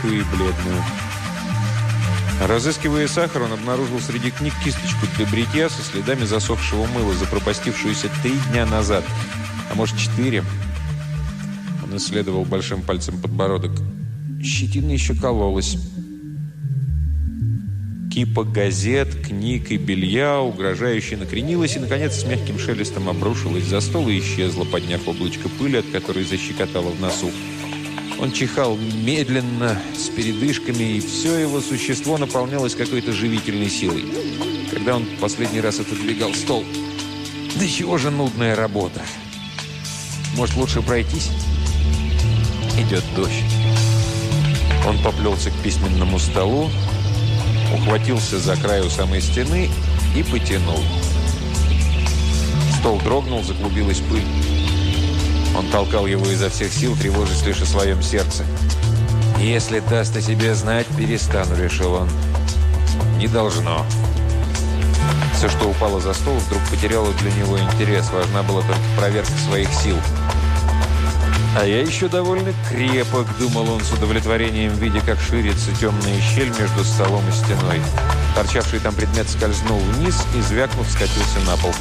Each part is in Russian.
и бледную. Разыскивая сахар, он обнаружил среди книг кисточку для бритья со следами засохшего мыла, запропастившуюся 3 дня назад, а может 4. Он исследовал большим пальцем подбородок. Щетина еще кололась. Кипа газет, книг и белья угрожающе накренилась и, наконец, с мягким шелестом обрушилась за стол и исчезла, подняв облачко пыли, от которой защекотало в носу. Он чихал медленно, с передышками, и все его существо наполнялось какой-то живительной силой. Когда он последний раз отодвигал стол, да чего же нудная работа. Может, лучше пройтись? Идет дождь. Он поплелся к письменному столу, ухватился за край у самой стены и потянул. Стол дрогнул, заклубилась пыль. Он толкал его изо всех сил, тревожась лишь о своем сердце. «Если даст о себе знать, перестану», — решил он. «Не должно». Все, что упало за стол, вдруг потеряло для него интерес. Важна была только проверка своих сил. «А я еще довольно крепок», — думал он с удовлетворением, видя, как ширится темная щель между столом и стеной. Торчавший там предмет скользнул вниз и, звякнув, скатился на пол.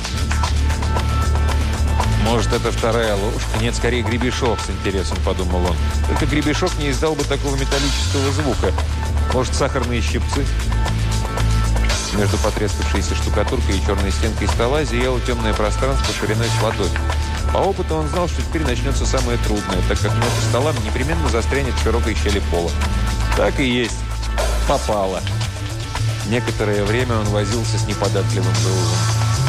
«Может, это вторая ложка? Нет, скорее гребешок», — с интересом подумал он. «Только гребешок не издал бы такого металлического звука. Может, сахарные щипцы?» Между потрескавшейся штукатуркой и черной стенкой стола зияло темное пространство шириной с ладонь. По опыту он знал, что теперь начнется самое трудное, так как ножка стола непременно застрянет в широкой щели пола. Так и есть. Попало. Некоторое время он возился с неподатливым грузом.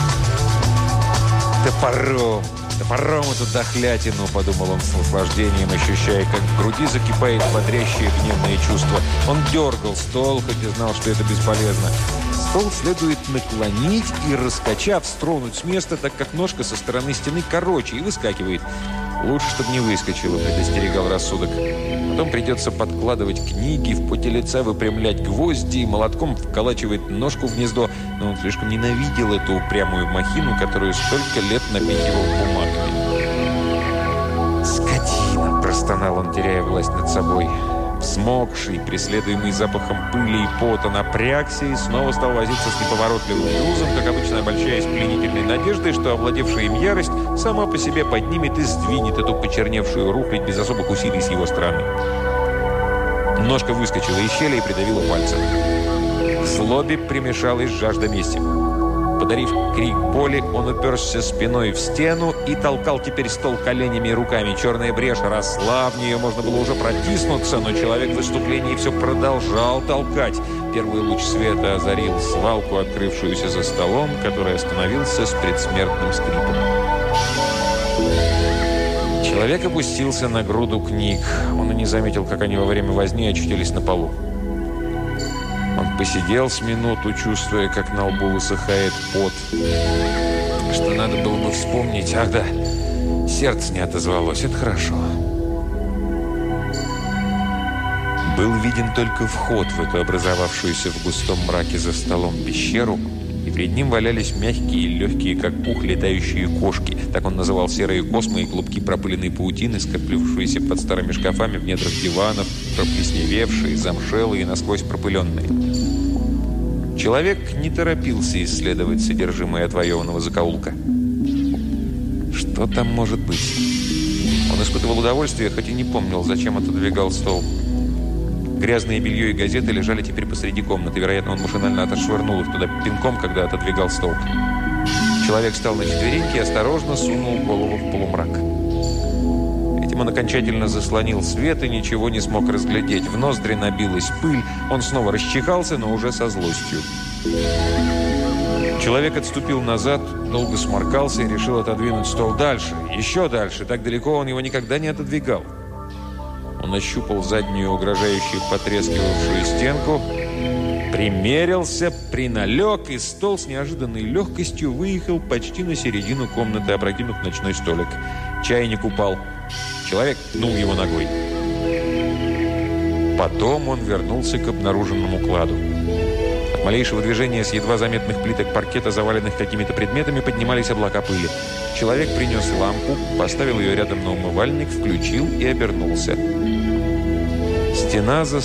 «Топором! Топором эту дохлятину!» – подумал он с наслаждением, ощущая, как в груди закипает бодрящее гневное чувство. Он дергал стол, хоть и знал, что это бесполезно. Стол следует наклонить и, раскачав, стронуть с места, так как ножка со стороны стены короче и выскакивает. «Лучше, чтобы не выскочило», – предостерегал рассудок. Потом придется подкладывать книги, в поте лица выпрямлять гвозди и молотком вколачивать ножку в гнездо. Но он слишком ненавидел эту упрямую махину, которую столько лет напихивал бумагами. «Скотина!» – простонал он, теряя власть над собой. Взмокший, преследуемый запахом пыли и пота, напрягся и снова стал возиться с неповоротливым грузом, как обычно обольщаясь пленительной надеждой, что овладевшая им ярость сама по себе поднимет и сдвинет эту почерневшую рухлядь без особых усилий с его стороны. Ножка выскочила из щели и придавила пальцы. К злобе примешалась жажда мести. Подарив крик боли, он уперся спиной в стену и толкал теперь стол коленями и руками. Черная брешь росла, в нее можно было уже протиснуться, но человек в выступлении все продолжал толкать. Первый луч света озарил свалку, открывшуюся за столом, который остановился с предсмертным скрипом. Человек опустился на груду книг. Он и не заметил, как они во время возни очутились на полу. Он посидел с минуту, чувствуя, как на лбу высыхает пот. Что надо было бы вспомнить. Ах да, сердце не отозвалось. Это хорошо. Был виден только вход в эту образовавшуюся в густом мраке за столом пещеру, и перед ним валялись мягкие и легкие, как пух, летающие кошки. Так он называл серые космы и клубки пропыленной паутины, скоплившиеся под старыми шкафами в недрах диванов, проплесневевшие, замшелые и насквозь пропыленные. Человек не торопился исследовать содержимое отвоеванного закоулка. Что там может быть? Он испытывал удовольствие, хоть и не помнил, зачем отодвигал стол. Грязное белье и газеты лежали теперь посреди комнаты. Вероятно, он машинально отошвырнул их туда пинком, когда отодвигал стол. Человек встал на четвереньки и осторожно сунул голову в полумрак. Этим он окончательно заслонил свет и ничего не смог разглядеть. В ноздри набилась пыль. Он снова расчихался, но уже со злостью. Человек отступил назад, долго сморкался и решил отодвинуть стол дальше. Еще дальше. Так далеко он его никогда не отодвигал. Он ощупал заднюю, угрожающую потрескивавшую стенку, примерился, приналег, и стол с неожиданной легкостью выехал почти на середину комнаты, опрокинув ночной столик. Чайник упал. Человек пнул его ногой. Потом он вернулся к обнаруженному кладу. От малейшего движения с едва заметных плиток паркета, заваленных какими-то предметами, поднимались облака пыли. Человек принес лампу, поставил ее рядом на умывальник, включил и обернулся. Стена за